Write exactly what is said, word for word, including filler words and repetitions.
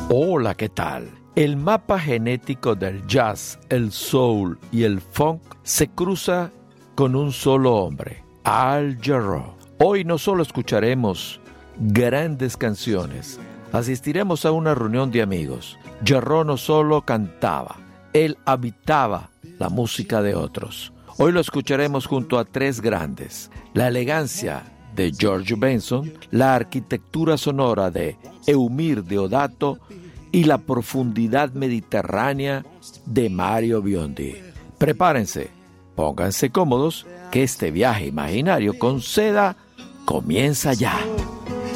Hola, ¿qué tal? El mapa genético del jazz, el soul y el funk se cruza con un solo hombre, Al Jarreau. Hoy no solo escucharemos grandes canciones, asistiremos a una reunión de amigos. Jarreau no solo cantaba, él habitaba la música de otros. Hoy lo escucharemos junto a tres grandes: la elegancia de George Benson, la arquitectura sonora de Eumir Deodato y la profundidad mediterránea de Mario Biondi. Prepárense, pónganse cómodos, que este viaje imaginario con seda comienza ya.